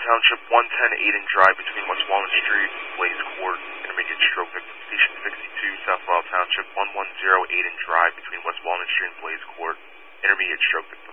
Township, 110 Aiden Drive between West Walnut Street, Blaze Court, intermediate stroke victim. Station 62, South Lyle Township, 110 Aiden Drive between West Walnut Street and Blaze Court, intermediate stroke victim.